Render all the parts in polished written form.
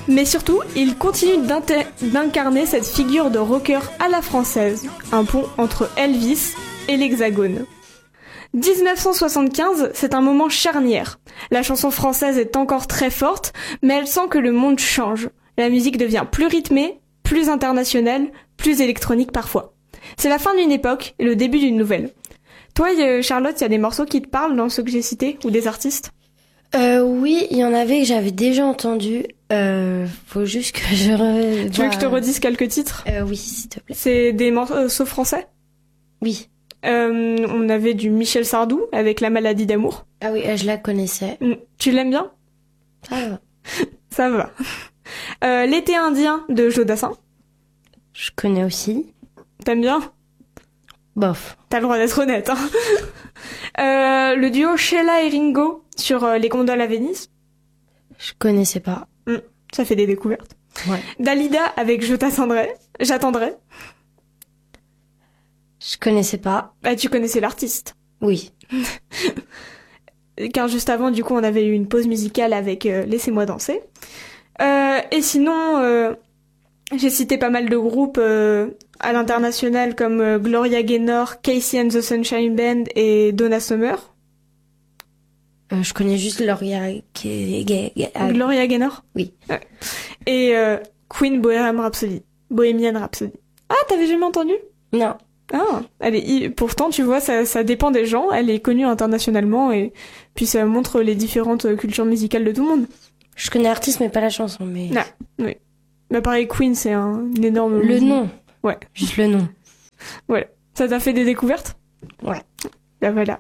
Mais surtout, il continue d'incarner cette figure de rocker à la française, un pont entre Elvis et l'Hexagone. 1975, c'est un moment charnière. La chanson française est encore très forte, mais elle sent que le monde change. La musique devient plus rythmée, plus internationale, plus électronique parfois. C'est la fin d'une époque et le début d'une nouvelle. Toi, Charlotte, il y a des morceaux qui te parlent dans ceux que j'ai cités, ou des artistes ? Oui, il y en avait que j'avais déjà entendu. Faut juste que je... Tu veux que je te redise quelques titres ? Oui, s'il te plaît. C'est des morceaux français ? Oui. On avait du Michel Sardou avec La maladie d'amour. Ah oui, je la connaissais. Tu l'aimes bien ? Ça va. Ça va. L'été indien de Jodassin. Je connais aussi. T'aimes bien ? Bof. T'as le droit d'être honnête, hein. Le duo Sheila et Ringo sur Les gondoles à Venise. Je connaissais pas. Ça fait des découvertes. Ouais. Dalida avec J'attendrai. Je connaissais pas. Bah, tu connaissais l'artiste. Oui. Car juste avant, du coup, on avait eu une pause musicale avec Laissez-moi danser. Et sinon, j'ai cité pas mal de groupes à l'international comme Gloria Gaynor, Casey and the Sunshine Band et Donna Summer. Je connais juste Gloria Gaynor ? Oui. Ouais. Et Queen Bohemian Rhapsody. Ah, t'avais jamais entendu ? Non. Ah, pourtant, tu vois, ça dépend des gens. Elle est connue internationalement et puis ça montre les différentes cultures musicales de tout le monde. Je connais l'artiste, mais pas la chanson, mais... Ah, oui. Mais pareil, Queen, c'est un énorme... Le nom. Ouais. Juste le nom. Voilà. Ça t'a fait des découvertes ? Ouais. Là, voilà.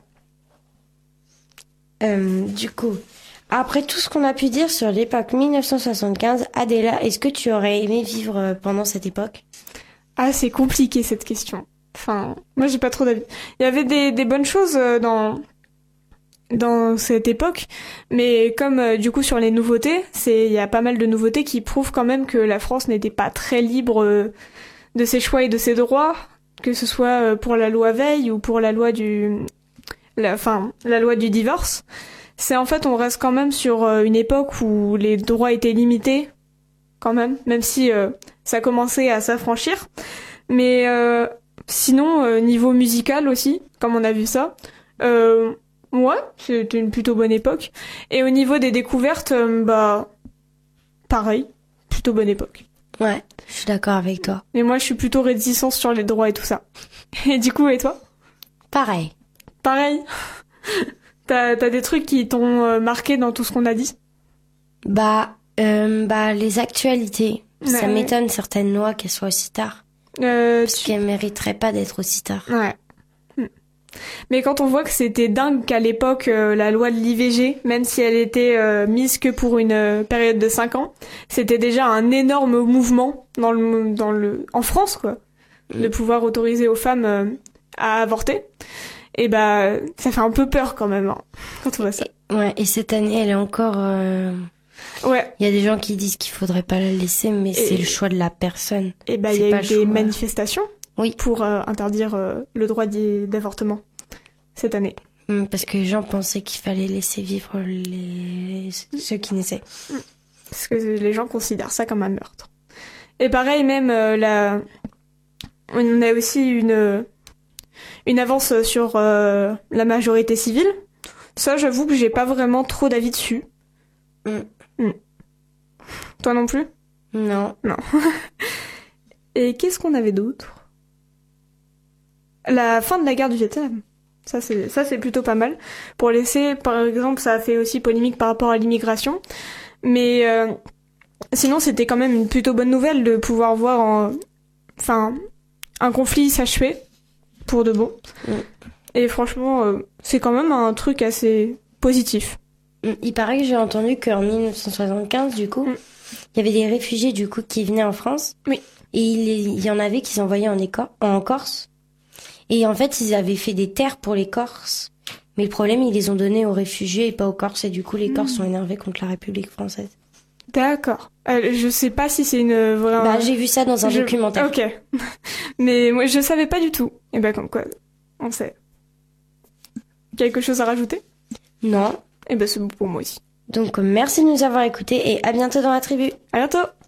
Du coup, après tout ce qu'on a pu dire sur l'époque 1975, Adela, est-ce que tu aurais aimé vivre pendant cette époque ? Ah, c'est compliqué, cette question. Enfin, moi, j'ai pas trop d'avis. Il y avait des bonnes choses dans cette époque, mais comme du coup sur les nouveautés, il y a pas mal de nouveautés qui prouvent quand même que la France n'était pas très libre de ses choix et de ses droits, que ce soit pour la loi Veil ou pour la loi la loi du divorce. C'est en fait, on reste quand même sur une époque où les droits étaient limités, quand même si ça commençait à s'affranchir. Mais sinon, niveau musical aussi, comme on a vu ça, ouais, c'était une plutôt bonne époque. Et au niveau des découvertes, pareil, plutôt bonne époque. Ouais, je suis d'accord avec toi. Mais moi, je suis plutôt réticente sur les droits et tout ça. Et du coup, et toi ? Pareil. Pareil. T'as des trucs qui t'ont marqué dans tout ce qu'on a dit ? Les actualités. Ouais, ça m'étonne certaines lois qu'elles soient aussi tard. Parce qu'elles mériteraient pas d'être aussi tard. Ouais. Mais quand on voit que c'était dingue qu'à l'époque, la loi de l'IVG, même si elle était mise que pour une période de 5 ans, c'était déjà un énorme mouvement en France, quoi. De pouvoir autoriser aux femmes à avorter. Et ça fait un peu peur quand même, hein, quand on voit ça. Ouais, et cette année, elle est encore... Ouais. Il y a des gens qui disent qu'il faudrait pas la laisser, mais c'est le choix de la personne. Et il y a eu des manifestations pour interdire le droit d'avortement cette année. Parce que les gens pensaient qu'il fallait laisser vivre ceux qui naissaient. Parce que les gens considèrent ça comme un meurtre. Et pareil, même on a aussi une avance sur la majorité civile. Ça, j'avoue que j'ai pas vraiment trop d'avis dessus. Toi non plus ? Non. Et qu'est-ce qu'on avait d'autre ? La fin de la guerre du Vietnam. Ça c'est plutôt pas mal. Pour laisser, par exemple, ça a fait aussi polémique par rapport à l'immigration. Mais sinon, c'était quand même une plutôt bonne nouvelle de pouvoir voir un conflit s'achever pour de bon. Et franchement, c'est quand même un truc assez positif. Il paraît que j'ai entendu qu'en 1975, du coup, il y avait des réfugiés, du coup, qui venaient en France. Oui. Et il y en avait qui s'envoyaient en Corse. Et en fait, ils avaient fait des terres pour les Corses. Mais le problème, ils les ont donnés aux réfugiés et pas aux Corses. Et du coup, les Corses sont énervés contre la République française. D'accord. Je sais pas si c'est une vraie... j'ai vu ça dans un documentaire. Ok. Mais moi, je savais pas du tout. Et comme quoi, on sait. Quelque chose à rajouter ? Non. Et c'est bon pour moi aussi. Donc merci de nous avoir écoutés et à bientôt dans la tribu. À bientôt.